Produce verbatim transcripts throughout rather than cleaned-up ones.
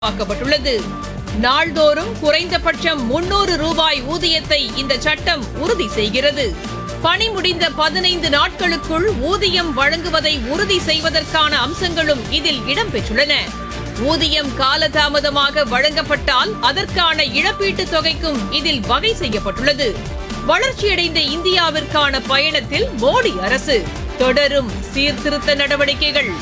ஆக்கப்பட்டுள்ளது. நாள்தோறும் குறைந்தபட்சம் முன்னூறு ரூபாய் ஊதியத்தை இந்த சட்டம் உறுதி செய்கிறது. பணி முடிந்த பதினைந்து நாட்களுக்குள் ஊதியம் வழங்குவதை உறுதி செய்வதற்கான அம்சங்களும் இதில் இடம்பெற்றுள்ளன. ஊதியம் காலதாமதமாக வழங்கப்பட்டால் அதற்கான இழப்பீட்டுத் தொகைக்கும் இதில் வகை செய்யப்பட்டுள்ளது. வளர்ச்சியடைந்த இந்தியாவிற்கான பயணத்தில் மோடி அரசு தொடரும் சீர்திருத்த நடவடிக்கைகள்.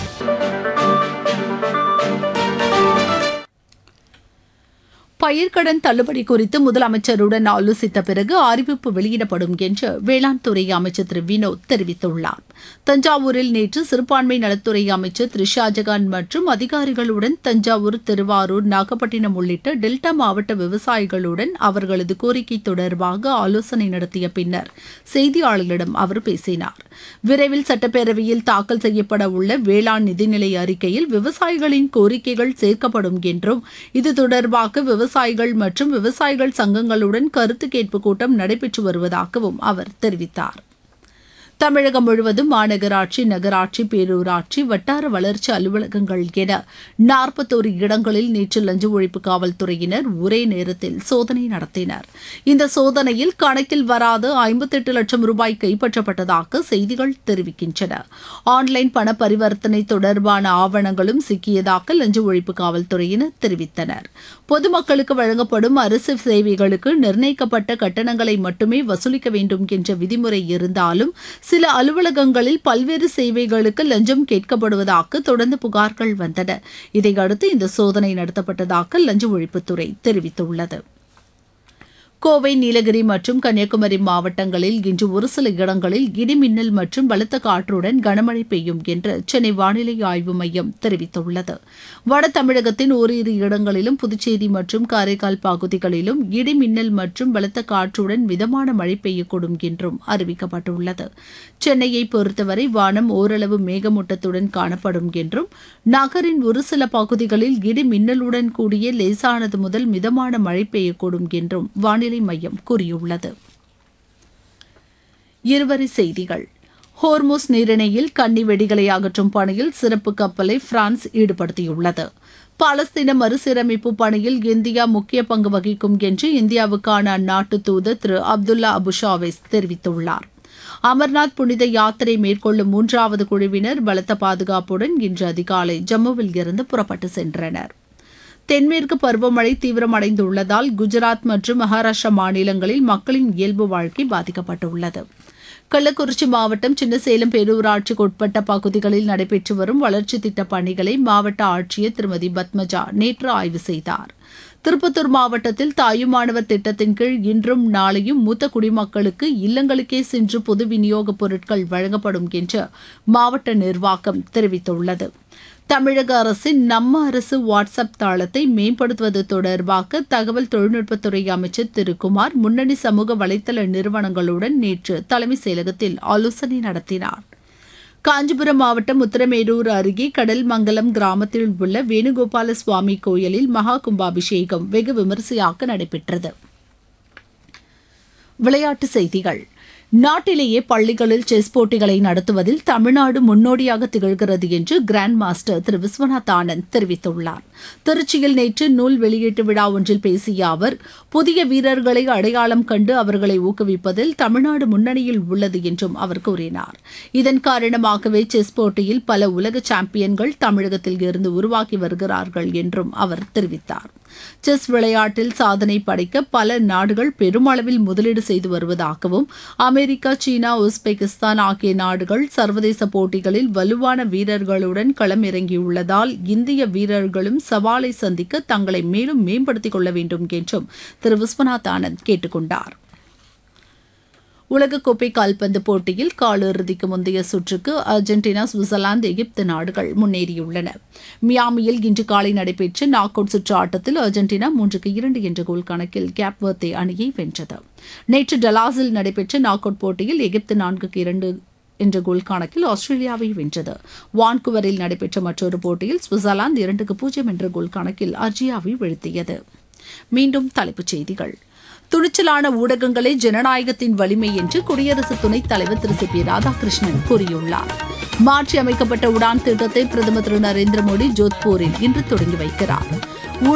பயிர்க்கடன் தள்ளுபடி குறித்து முதலமைச்சருடன் ஆலோசித்த பிறகு அறிவிப்பு வெளியிடப்படும் என்று வேளாண் துறை அமைச்சர் திரு வினோத் தெரிவித்துள்ளார். தஞ்சாவூரில் நேற்று சிறுபான்மை நலத்துறை அமைச்சர் திரு ஷாஜகான் மற்றும் அதிகாரிகளுடன் தஞ்சாவூர், திருவாரூர், நாகப்பட்டினம் உள்ளிட்ட டெல்டா மாவட்ட விவசாயிகளுடன் அவர்களது கோரிக்கை தொடர்பாக ஆலோசனை நடத்திய பின்னர் செய்தியாளர்களிடம் அவர் பேசினார். விரைவில் சட்டப்பேரவையில் தாக்கல் செய்யப்பட உள்ள வேளாண் நிதிநிலை அறிக்கையில் விவசாயிகளின் கோரிக்கைகள் சேர்க்கப்படும் என்றும் இது தொடர்பாக விவசாயிகள் மற்றும் விவசாயிகள் சங்கங்களுடன் கருத்து கேட்பு கூட்டம் நடைபெற்று வருவதாகவும் அவர் தெரிவித்தார். தமிழகம் முழுவதும் மாநகராட்சி, நகராட்சி, பேரூராட்சி, வட்டார வளர்ச்சி அலுவலகங்கள் என நாற்பத்தோரு இடங்களில் நேற்று லஞ்ச ஒழிப்பு காவல்துறையினர் ஒரே நேரத்தில் சோதனை நடத்தினர். இந்த சோதனையில் கணக்கில் வராத ஐம்பத்தெட்டு லட்சம் ரூபாய் கைப்பற்றப்பட்டதாக செய்திகள் தெரிவிக்கின்றன. ஆன்லைன் பண பரிவர்த்தனை தொடர்பான ஆவணங்களும் சிக்கியதாக லஞ்ச ஒழிப்பு காவல்துறையினர் தெரிவித்தனர். பொதுமக்களுக்கு வழங்கப்படும் அரசு சேவைகளுக்கு நிர்ணயிக்கப்பட்ட கட்டணங்களை மட்டுமே வசூலிக்க வேண்டும் என்ற விதிமுறை இருந்தாலும் சில அலுவலகங்களில் பல்வேறு சேவைகளுக்கு லஞ்சம் கேட்கப்படுவதாக தொடர்ந்து புகார்கள் வந்தன. இதையடுத்து இந்த சோதனை நடத்தப்பட்டதாக லஞ்ச ஒழிப்புத்துறை தெரிவித்துள்ளது. கோவை, நீலகிரி மற்றும் கன்னியாகுமரி மாவட்டங்களில் இன்று ஒரு சில இடங்களில் இடிமின்னல் மற்றும் பலத்த காற்றுடன் கனமழை பெய்யும் என்று சென்னை வானிலை ஆய்வு மையம் தெரிவித்துள்ளது. வட தமிழகத்தின் ஓரிரு இடங்களிலும் புதுச்சேரி மற்றும் காரைக்கால் பகுதிகளிலும் இடிமின்னல் மற்றும் பலத்த காற்றுடன் மிதமான மழை பெய்யக்கூடும் என்றும் அறிவிக்கப்பட்டுள்ளது. சென்னையை பொறுத்தவரை வானம் ஓரளவு மேகமூட்டத்துடன் காணப்படும் என்றும் நகரின் ஒரு சில பகுதிகளில் இடிமின்னலுடன் கூடிய லேசானது முதல் மிதமான மழை பெய்யக்கூடும் என்றும் வானிலை மையம் கூறியுள்ளது. இருவரி செய்திகள். ஹோர்முஸ் நீரிணையில் கன்னி வெடிகளை அகற்றும் பணியில் சிறப்பு கப்பலை பிரான்ஸ் ஈடுபடுத்தியுள்ளது. பாலஸ்தீன மறுசீரமைப்பு பணியில் இந்தியா முக்கிய பங்கு வகிக்கும் என்று இந்தியாவுக்கான அந்நாட்டு தூதர் திரு அப்துல்லா அபுஷாவேஸ் தெரிவித்துள்ளார். அமர்நாத் புனித யாத்திரை மேற்கொள்ளும் மூன்றாவது குழுவினர் பலத்த பாதுகாப்புடன் இன்று அதிகாலை ஜம்முவில் இருந்து புறப்பட்டு சென்றனர். தென்மேற்கு பருவமழை தீவிரமடைந்துள்ளதால் குஜராத் மற்றும் மகாராஷ்டிரா மாநிலங்களில் மக்களின் இயல்பு வாழ்க்கை பாதிக்கப்பட்டுள்ளது. கள்ளக்குறிச்சி மாவட்டம் சின்னசேலம் பேரூராட்சிக்கு உட்பட்ட பகுதிகளில் நடைபெற்று வரும் வளர்ச்சித் திட்டப் பணிகளை மாவட்ட ஆட்சியர் திருமதி பத்மஜா நேற்று ஆய்வு செய்தார். திருப்பத்தூர் மாவட்டத்தில் தாயுமானவர் திட்டத்தின் கீழ் இன்றும் நாளையும் மூத்த குடிமக்களுக்கு இல்லங்களுக்கே சென்று பொது விநியோகப் பொருட்கள் வழங்கப்படும் என்று மாவட்ட நிர்வாகம் தெரிவித்துள்ளது. தமிழக அரசின் நம்ம அரசு வாட்ஸ்அப் தளத்தை மேம்படுத்துவது தொடர்பாக தகவல் தொழில்நுட்பத்துறை அமைச்சர் திரு குமார் முன்னணி சமூக வலைதள நிறுவனங்களுடன் நேற்று தலைமைச் செயலகத்தில் ஆலோசனை நடத்தினார். காஞ்சிபுரம் மாவட்டம் உத்தரமேரூர் அருகே கடல்மங்கலம் கிராமத்தில் உள்ள வேணுகோபால சுவாமி கோயிலில் மகா கும்பாபிஷேகம் வெகு விமரிசையாக நடைபெற்றது. விளையாட்டுச் செய்திகள். நாட்டிலேயே பள்ளிகளில் செஸ் போட்டிகளை நடத்துவதில் தமிழ்நாடு முன்னோடியாக திகழ்கிறது என்று கிராண்ட் மாஸ்டர் திரு விஸ்வநாத் ஆனந்த் தெரிவித்துள்ளார். திருச்சியில் நேற்று நூல் வெளியீட்டு விழா ஒன்றில் பேசிய அவர், புதிய வீரர்களை அடையாளம் கண்டு அவர்களை ஊக்குவிப்பதில் தமிழ்நாடு முன்னணியில் உள்ளது என்றும் அவர் கூறினார். இதன் காரணமாகவே செஸ் போட்டியில் பல உலக சாம்பியன்கள் தமிழகத்தில் இருந்து உருவாகி வருகிறார்கள் என்றும் அவர் தெரிவித்தார். செஸ் விளையாட்டில் சாதனை படைக்க பல நாடுகள் பெருமளவில் முதலீடு செய்து வருவதாகவும் அமெரிக்கா, சீனா, உஸ்பெகிஸ்தான் ஆகிய நாடுகள் சர்வதேச போட்டிகளில் வலுவான வீரர்களுடன் களமிறங்கியுள்ளதால் இந்திய வீரர்களும் சவாலை சந்திக்க தங்களை மேலும் மேம்படுத்திக் கொள்ள வேண்டும் என்றும் திரு விஸ்வநாத் ஆனந்த் கேட்டுக் கொண்டார். உலகக்கோப்பை கால்பந்து போட்டியில் காலிறுதிக்கு முந்தைய சுற்றுக்கு அர்ஜென்டினா, சுவிட்சர்லாந்து, எகிப்து நாடுகள் முன்னேறியுள்ளன. மியாமியில் இன்று காலை நடைபெற்ற நாக் அவுட் சுற்று ஆட்டத்தில் அர்ஜென்டினா மூன்றுக்கு இரண்டு என்ற கோல் கணக்கில் கேப் வர்தே அணியை வென்றது. நேற்று டலாஸில் நடைபெற்ற நாக் அவுட் போட்டியில் எகிப்து நான்குக்கு இரண்டு என்ற கோல் கணக்கில் ஆஸ்திரேலியாவை வென்றது. வான்குவரில் நடைபெற்ற மற்றொரு போட்டியில் சுவிட்சர்லாந்து இரண்டுக்கு பூஜ்ஜியம் என்ற கோல் கணக்கில் அர்ஜியாவை வீழ்த்தியது. மீண்டும் தலைப்புச் செய்திகள். துணிச்சலான ஊடகங்களே ஜனநாயகத்தின் வலிமை என்று குடியரசு துணைத் தலைவர் திரு சி பி ராதாகிருஷ்ணன் கூறியுள்ளார். மாற்றி அமைக்கப்பட்ட உடான் திட்டத்தை பிரதமர் திரு நரேந்திர மோடி ஜோத்பூரில் இன்று தொடங்கி வைக்கிறார்.